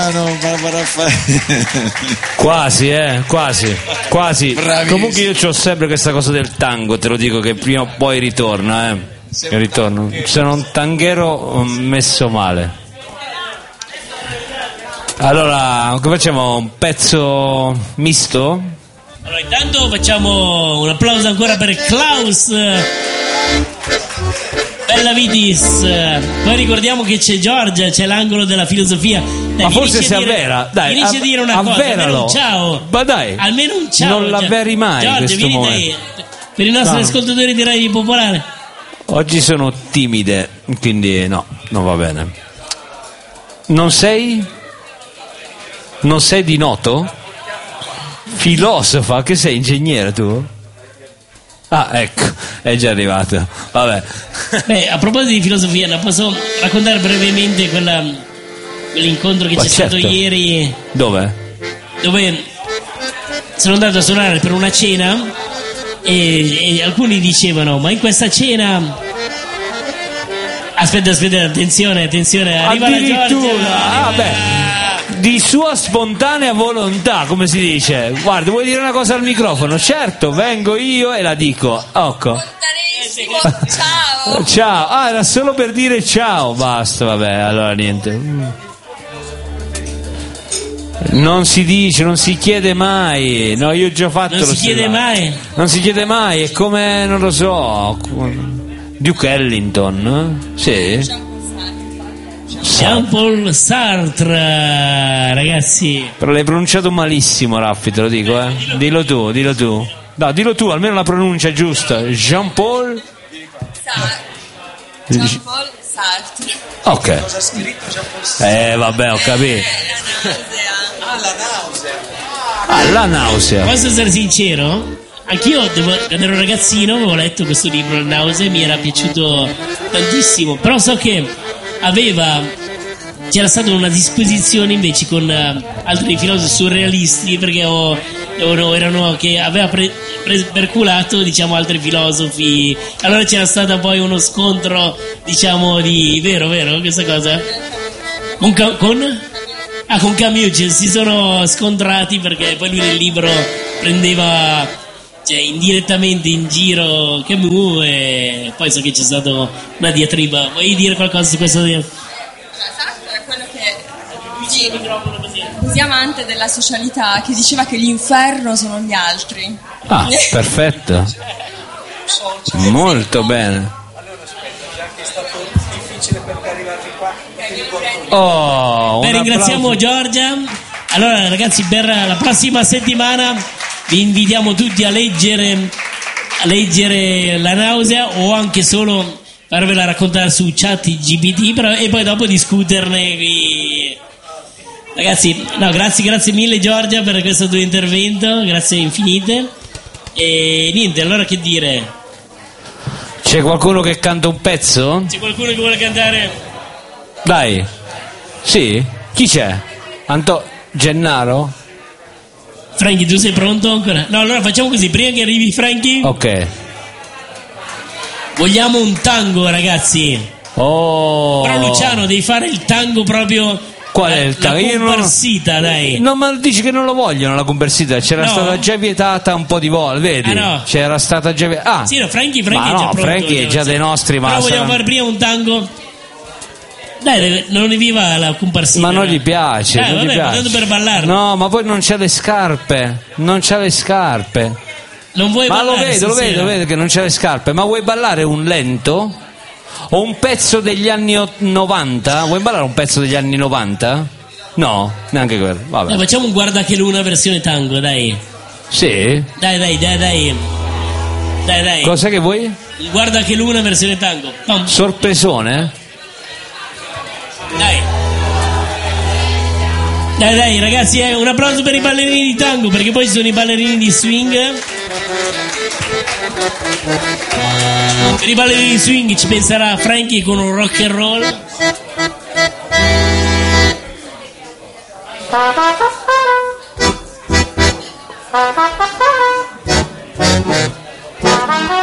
Gaetano, Barbara Raffaele. Quasi. Bravissimo. Comunque io c'ho sempre questa cosa del tango, te lo dico che prima o poi ritorna, ritorno. Sono un tanghero messo male. Allora, che facciamo? Un pezzo misto? Allora, intanto facciamo un applauso ancora per Klaus Bellavidis. Poi ricordiamo che c'è Giorgia, c'è l'angolo della filosofia. Dai, ma forse si avvera, dai, inizia a dire una cosa, almeno un ciao. Ma dai, almeno un ciao. non l'avveri mai Giorgia, questo vieni momento. Per i nostri ascoltatori di Radio Popolare. Oggi sono timide, quindi no, non va bene. Non sei di Noto? Filosofa, che sei, ingegnere tu? Ah, ecco, è già arrivato. Vabbè. Beh, a proposito di filosofia, posso raccontare brevemente quell'incontro che c'è stato ieri? Dove sono andato a suonare per una cena e alcuni dicevano: ma in questa cena aspetta, attenzione, arriva la Giorgia. Di sua spontanea volontà, come si dice. Guarda, vuoi dire una cosa al microfono? Certo, vengo io e la dico. Ecco. Ciao. Ah, era solo per dire ciao. Basta, vabbè, allora niente. Non si dice, non si chiede mai. No, io ho già fatto. Non si chiede mai. Non si chiede mai, è come, non lo so, Duke Ellington, sì. Jean-Paul Sartre, ragazzi. Però l'hai pronunciato malissimo, Raffi, te lo dico, Dillo tu. No, dillo tu, almeno la pronuncia giusta. Jean-Paul Sartre. Ok. Cosa ha scritto Jean-Paul Sartre? Vabbè, ho capito. La nausea. Posso essere sincero? Anch'io, quando ero ragazzino, avevo letto questo libro, La nausea, e mi era piaciuto tantissimo. Però so che c'era stata una disposizione invece con altri filosofi surrealisti, perché erano che aveva perculato, diciamo, altri filosofi. Allora c'era stato poi uno scontro, diciamo, di vero questa cosa con Camus, si sono scontrati, perché poi lui nel libro prendeva, cioè, indirettamente in giro Camus, e poi so che c'è stata una diatriba. Vuoi dire qualcosa su questo? Sartre è quello che così amante della socialità, che diceva che l'inferno sono gli altri. Ah, perfetto. Molto bene. Allora aspetta, già che è stato difficile per te arrivarci qua. Ringraziamo Giorgia. Allora, ragazzi, per la prossima settimana vi invitiamo tutti a leggere La nausea, o anche solo farvela raccontare su ChatGPT, e poi dopo discuterne qui. Ragazzi, no, grazie mille Giorgia per questo tuo intervento, grazie infinite. E niente, allora che dire? C'è qualcuno che canta un pezzo? C'è qualcuno che vuole cantare? Dai. Sì? Chi c'è? Gennaro? Franchi, tu sei pronto ancora? No, allora facciamo così, prima che arrivi Franchi. Ok. Vogliamo un tango, ragazzi. Oh. Però Luciano, devi fare il tango proprio. Qual è il tango? La comparsita, dai. No, ma dici che non lo vogliono la comparsita? C'era stata già vietata un po' di volte, vedi? No. C'era stata già vietata. Ah. Sì, no, Franchi è già pronto. Franchi è già dei nostri, ma però vogliamo fare prima un tango. Dai, non ne viva la comparsita. Ma non gli piace, non gli piace. Tanto per ballare. No, ma poi non c'ha le scarpe. Non vuoi ballare? Ma lo vedo che non c'ha le scarpe. Ma vuoi ballare un lento? O un pezzo degli anni 90? Vuoi ballare un pezzo degli anni 90? No, neanche quello. Vabbè. Dai, facciamo un Guarda che luna versione tango, dai. Sì? Dai. Cos'è che vuoi? Guarda che luna versione tango. Sorpresone? Dai ragazzi, un applauso per i ballerini di tango, perché poi ci sono i ballerini di swing. Per i ballerini di swing ci penserà Frankie con un rock and roll.